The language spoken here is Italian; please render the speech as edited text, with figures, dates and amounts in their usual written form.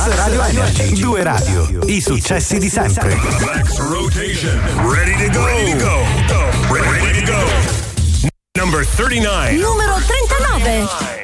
Radio Energy. Due radio, i successi di sempre. Max Rotation. Ready to go. Ready to go. Ready to go. Number 39. Numero 39.